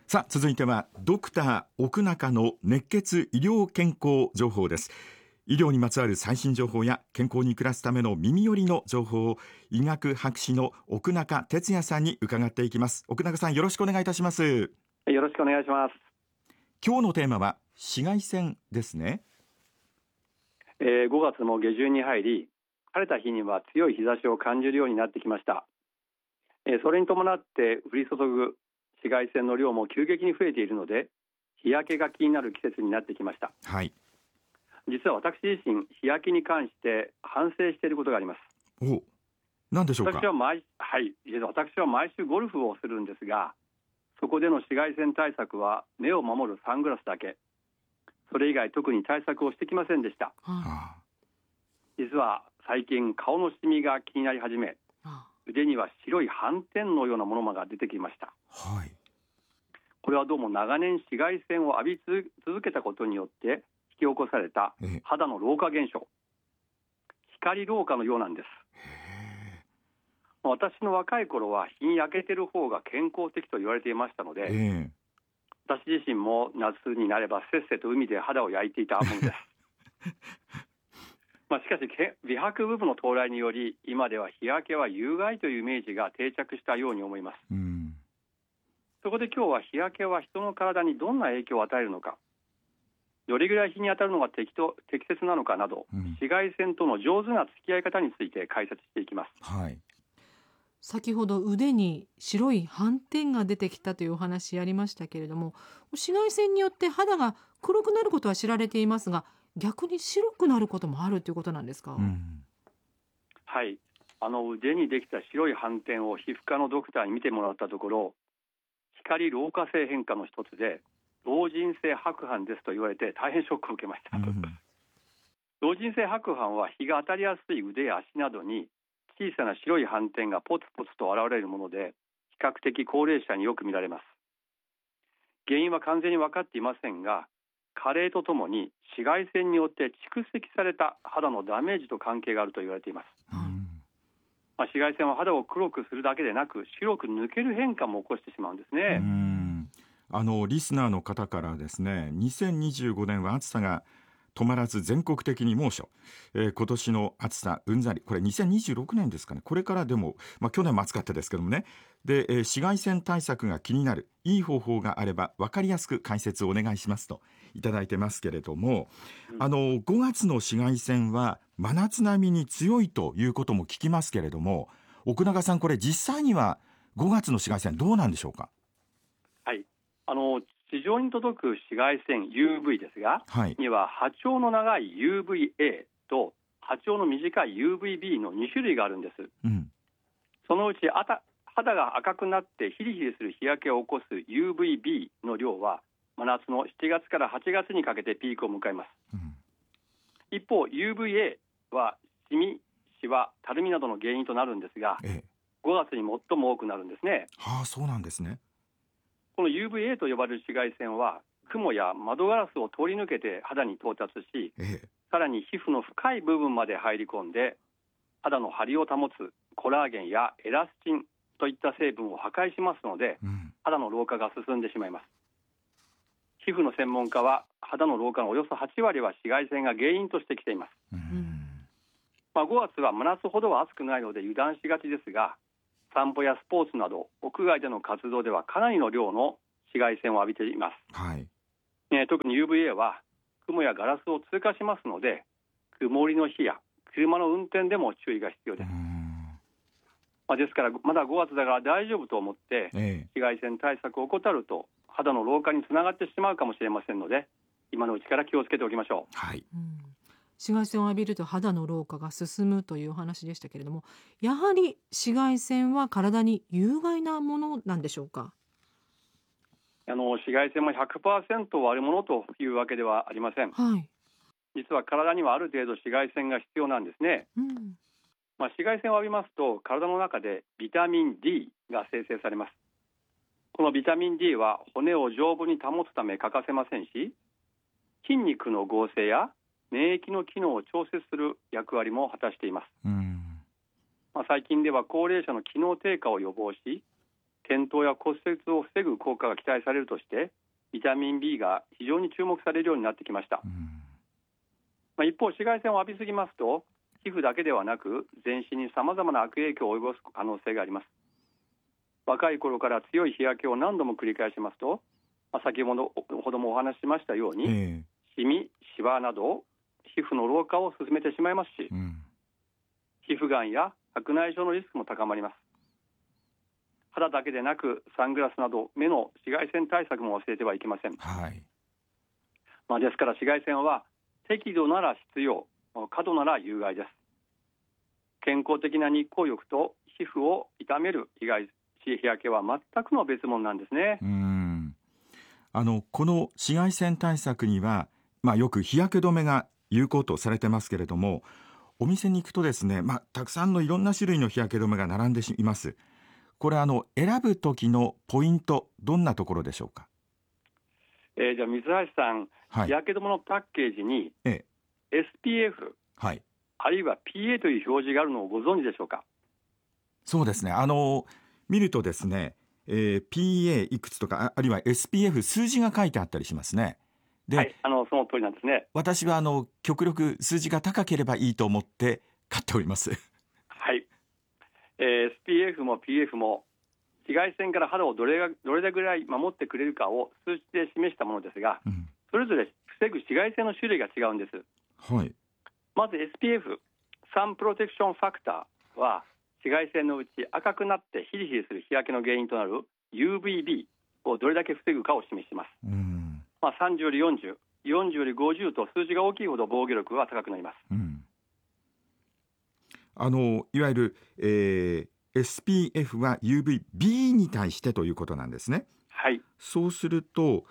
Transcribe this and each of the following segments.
さあ続いてはドクター奥中の熱血医療健康情報です。医療にまつわる最新情報や健康に暮らすための耳寄りの情報を医学博士の奥中哲也さんに伺っていきます。奥中さん、よろしくお願いいたします。 よろしくお願いします。 今日のテーマは紫外線ですね。 5月も下旬に入り、晴れた日には強い日差しを感じるようになってきました。それに伴って降り注ぐ紫外線の量も急激に増えているので、日焼けが気になる季節になってきました。 はい。 実は私自身、日焼けに関して反省していることがあります。 何でしょうか。 私は毎週ゴルフをするんですが、そこでの紫外線対策は目を守るサングラスだけ。それ以外特に対策をしてきませんでした。実は最近顔のシミが気になり始め、腕には白い斑点のようなものが出てきました。これはどうも長年紫外線を浴び続けたことによって引き起こされた肌の老化現象、光老化のようなんです。私の若い頃は日に焼けてる方が健康的と言われていましたので、私自身も夏になればせっせと海で肌を焼いていたものです。しかし美白部分の到来により、今では日焼けは有害というイメージが定着したように思います。そこで今日は日焼けは人の体にどんな影響を与えるのか、どれぐらい日に当たるのが適切なのかなど、紫外線との上手な付き合い方について解説していきます。 先ほど腕に白い斑点が出てきたというお話ありましたけれども、紫外線によって肌が黒くなることは知られていますが、逆に白くなることもあるということなんですか。 はい、腕にできた白い斑点を皮膚科のドクターに見てもらったところ、光老化性変化の一つで老人性白斑ですと言われて大変ショックを受けました。老人性白斑は日が当たりやすい腕や足などに小さな白い斑点がポツポツと現れるもので、比較的高齢者によく見られます。原因は完全に分かっていませんが、加齢とともに紫外線によって蓄積された肌のダメージと関係があると言われています。紫外線は肌を黒くするだけでなく、白く抜ける変化も起こしてしまうんですね。 リスナーの方からですね、2025年は暑さが止まらず全国的に猛暑、今年の暑さうんざり、これ2026年ですかね。これからでも、去年も暑かったですけどもね。で、紫外線対策が気になるいい方法があれば分かりやすく解説をお願いしますといただいてますけれども、5月の紫外線は真夏並みに強いということも聞きますけれども、奥中さん、これ実際には5月の紫外線どうなんでしょうか。 はい、地上に届く紫外線 UV ですが、には波長の長い UVA と波長の短い UVB の2種類があるんです。そのうち肌が赤くなってヒリヒリする日焼けを起こす UVB の量は真夏の7月から8月にかけてピークを迎えます。一方 UVA はシミ、シワ、たるみなどの原因となるんですが、5月に最も多くなるんですね。 そうなんですね。 この UVA と呼ばれる紫外線は雲や窓ガラスを通り抜けて肌に到達し、さらに皮膚の深い部分まで入り込んで肌の張りを保つコラーゲンやエラスチンといった成分を破壊しますので、肌の老化が進んでしまいます。皮膚の専門家は肌の老化のおよそ8割は紫外線が原因としてきています。5月は真夏ほどは暑くないので油断しがちですが、散歩やスポーツなど屋外での活動ではかなりの量の紫外線を浴びています。特に UVA は雲やガラスを通過しますので、曇りの日や車の運転でも注意が必要です。ですからまだ5月だから大丈夫と思って紫外線対策を怠ると肌の老化につながってしまうかもしれませんので、今のうちから気をつけておきましょう。 紫外線を浴びると肌の老化が進むというお話でしたけれども、やはり紫外線は体に有害なものなんでしょうか。 紫外線も 100% 悪者というわけではありません。実は体にはある程度紫外線が必要なんですね。紫外線を浴びますと体の中でビタミン D が生成されます。このビタミン D は骨を丈夫に保つため欠かせませんし、筋肉の合成や免疫の機能を調節する役割も果たしています。最近では高齢者の機能低下を予防し、 転倒や骨折を防ぐ効果が期待されるとして、ビタミン B が非常に注目されるようになってきました。一方、紫外線を浴びすぎますと、皮膚だけではなく全身にさまざまな悪影響を及ぼす可能性があります。若い頃から強い日焼けを何度も繰り返しますと、先ほどもお話ししましたように、シミ、シワなど皮膚の老化を進めてしまいますし、皮膚がんや白内障のリスクも高まります。肌だけでなくサングラスなど目の紫外線対策も忘れてはいけません。ですから紫外線は適度なら必要、過度なら有害です。健康的な日光浴と皮膚を傷める日焼けは全くの別物なんですね。 この紫外線対策には、よく日焼け止めが有効とされてますけれども、お店に行くとですね、たくさんのいろんな種類の日焼け止めが並んでいます。これ選ぶ時のポイント、どんなところでしょうか？ じゃあ水橋さん、日焼け止めのパッケージに、SPF、あるいは PA という表示があるのをご存知でしょうか？ そうですね、見るとですね、PA いくつとか、あるいは SPF 数字が書いてあったりしますね。で、 その通りなんですね。 私は極力数字が高ければいいと思って買っております。 SPF も PF も紫外線から肌をどれぐらい守ってくれるかを数値で示したものですが、それぞれ防ぐ紫外線の種類が違うんです。まず SPF サンプロテクションファクターは、紫外線のうち赤くなってヒリヒリする日焼けの原因となる UVB をどれだけ防ぐかを示します。30より40、40より50と数字が大きいほど防御力が高くなります。 いわゆる、SPF は UVB に対してということなんですね。そうすると、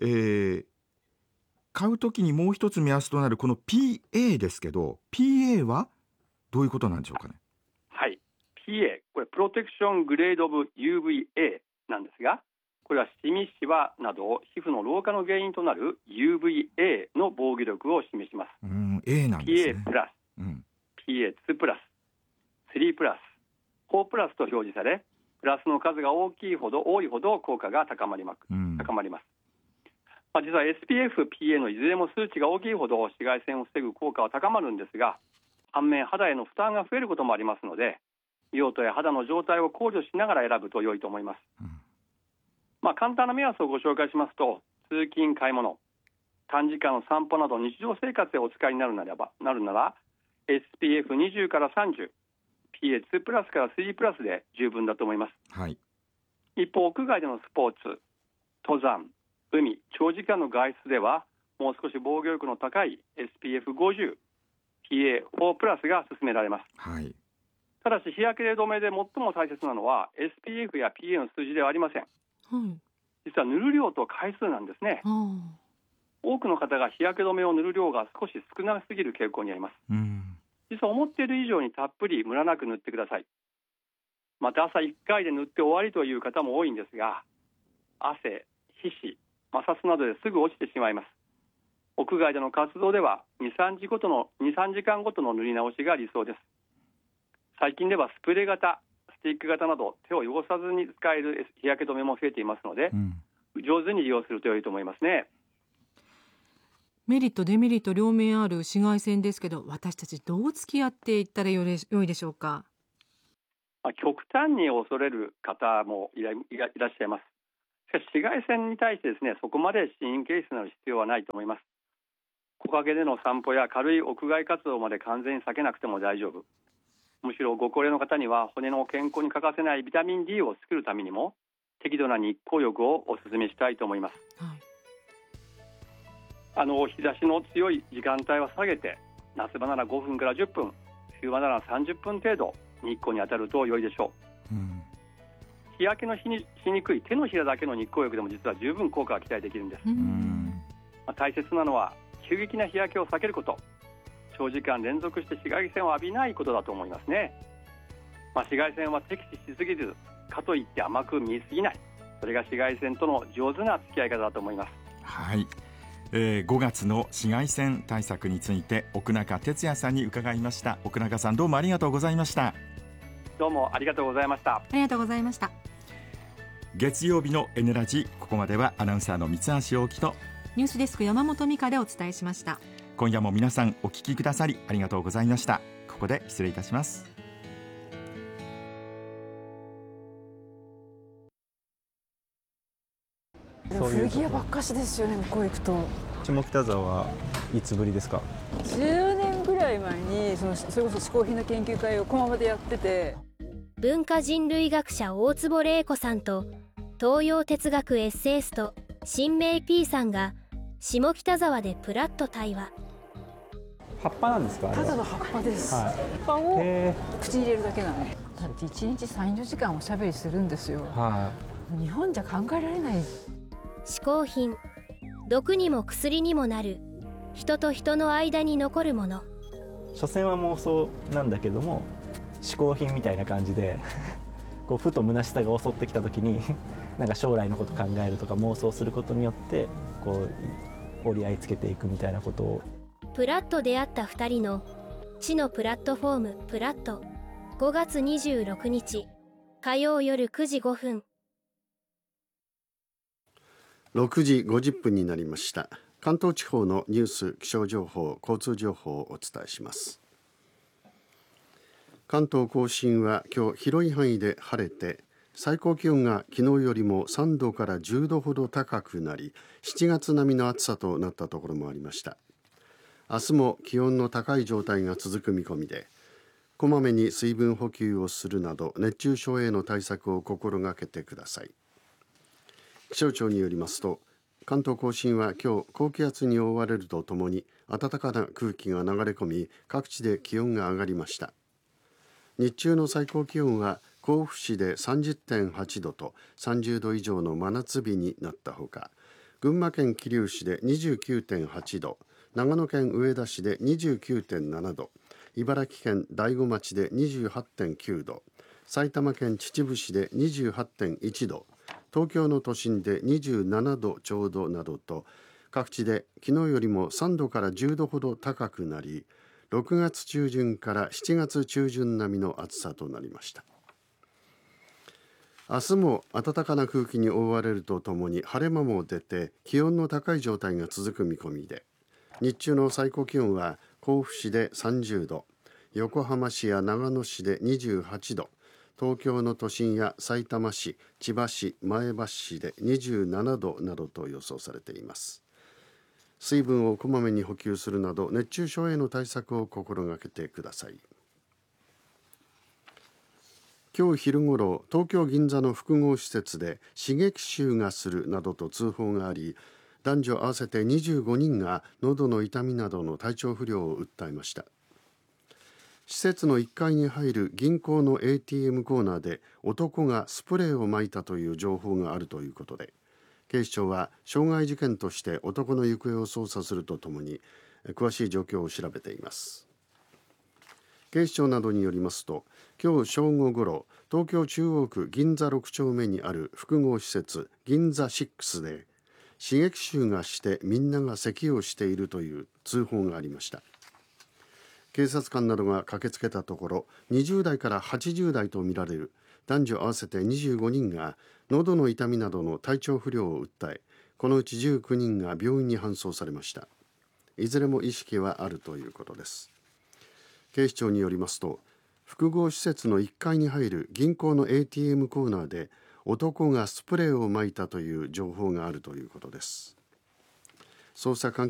買うときにもう一つ目安となるこの PA ですけど、 PA はどういうことなんでしょうかね？ PA、 これプロテクショングレードオブ UVA なんですが、これはシミ、シワなど皮膚の老化の原因となる UVA の防御力を示します。 A なんですね。 PA プラス、PA2 プラス、3プラス、4プラスと表示され、プラスの数が多いほど効果が高まります。実は SPF、PA のいずれも数値が大きいほど紫外線を防ぐ効果は高まるんですが、反面肌への負担が増えることもありますので、用途や肌の状態を考慮しながら選ぶと良いと思います。簡単な目安をご紹介しますと、通勤、買い物、短時間の散歩など日常生活でお使いになるなら SPF20 から30、PA2 プラスから3プラスで十分だと思います。一方、屋外でのスポーツ、登山、海、長時間の外出ではもう少し防御力の高い SPF50、PA4 プラスが勧められます。ただし日焼け止めで最も大切なのは SPF や PA の数字ではありません。実は塗る量と回数なんですね。多くの方が日焼け止めを塗る量が少し少なすぎる傾向にあります。実は思っている以上にたっぷりムラなく塗ってください。また朝1回で塗って終わりという方も多いんですが、汗、皮脂、摩擦などですぐ落ちてしまいます。屋外での活動では 2,3 時間ごとの塗り直しが理想です。最近ではスプレー型、スティック型など手を汚さずに使える日焼け止めも増えていますので、上手に利用すると良いと思いますね。 メリットデメリット両面ある紫外線ですけど、私たちどう付き合っていったら良いでしょうか？ 極端に恐れる方もいらっしゃいます。しかし紫外線に対してですね、そこまで神経質になる必要はないと思います。木陰での散歩や軽い屋外活動まで完全に避けなくても大丈夫。むしろご高齢の方には骨の健康に欠かせないビタミン D を作るためにも適度な日光浴をお勧めしたいと思います。日差しの強い時間帯は下げて、夏場なら5分から10分、冬場なら30分程度日光に当たると良いでしょう。日焼けのしにくい手のひらだけの日光浴でも実は十分効果が期待できるんです。大切なのは急激な日焼けを避けること、長時間連続して紫外線を浴びないことだと思いますね。紫外線は敵視しすぎず、かといって甘く見すぎない、それが紫外線との上手な付き合い方だと思います。 5月の紫外線対策について奥中哲也さんに伺いました。奥中さん、どうもありがとうございました。 どうもありがとうございました。 ありがとうございました。 月曜日の N ラジ、ここまではアナウンサーの三橋大樹とニュースデスク山本美香でお伝えしました。 今夜も皆さんお聞きくださりありがとうございました。ここで失礼いたします。 古着屋ばっかしですよね、向こう行くと。 下北沢はいつぶりですか 10年ぐらい前にそれこそ嗜好品の研究会を駒場でやってて、 文化人類学者大坪玲子さんと東洋哲学エッセイスト新明 P さんが下北沢でプラッと対話。 葉っぱなんですか？ ただの葉っぱです、 はい、 葉っぱを口に入れるだけなの。だって1日 3,4 時間おしゃべりするんですよ、 は日本じゃ考えられない。 嗜好品、毒にも薬にもなる人と人の間に残るもの。 所詮は妄想なんだけども嗜好品みたいな感じでこうふと虚しさが襲ってきた時になんか将来のこと考えるとか妄想することによってこう折り合いつけていくみたいなことを。 プラッと出会った2人の知のプラットフォームプラット、5月26日火曜夜9時5分。 6時50分になりました。関東地方のニュース、気象情報、交通情報をお伝えします。関東甲信は今日広い範囲で晴れて、最高気温が昨日よりも3度から10度ほど高くなり、7月並みの暑さとなったところもありました。明日も気温の高い状態が続く見込みで、こまめに水分補給をするなど熱中症への対策を心がけてください。気象庁によりますと、関東甲信は今日高気圧に覆われるとともに暖かな空気が流れ込み、各地で気温が上がりました。日中の最高気温は甲府市で 30.8 度と30度以上の真夏日になったほか、群馬県桐生市で 29.8 度、長野県上田市で 29.7 度、茨城県大子町で 28.9 度、埼玉県秩父市で 28.1 度、東京の都心で27度ちょうどなどと、各地で昨日よりも3度から10度ほど高くなり、6月中旬から7月中旬並みの暑さとなりました。明日も暖かな空気に覆われるとともに晴れ間も出て、気温の高い状態が続く見込みで、日中の最高気温は甲府市で30度、横浜市や長野市で28度、東京の都心やさいたま市、千葉市、前橋市で27度などと予想されています。水分をこまめに補給するなど熱中症への対策を心がけてください。今日昼ごろ、東京銀座の複合施設で刺激臭がするなどと通報があり、男女合わせて25人が喉の痛みなどの体調不良を訴えました。施設の1階に入る銀行の ATM コーナーで男がスプレーを撒いたという情報があるということで、警視庁は傷害事件として男の行方を捜査するとともに詳しい状況を調べています。警視庁などによりますと、今日正午ごろ、東京中央区銀座6丁目にある複合施設銀座6で刺激臭がしてみんなが咳をしているという通報がありました。警察官などが駆けつけたところ、20代から80代とみられる男女合わせて25人が喉の痛みなどの体調不良を訴え、このうち19人が病院に搬送されました。いずれも意識はあるということです。警視庁によりますと、複合施設の1階に入る銀行の ATM コーナーで男がスプレーを撒いたという情報があるということです。捜査関